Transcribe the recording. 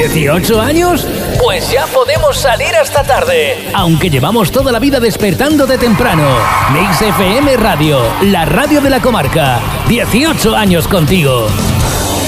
¿18 años? Pues ya podemos salir hasta tarde, aunque llevamos toda la vida despertando de temprano. Mix FM Radio, la radio de la comarca. 18 años contigo.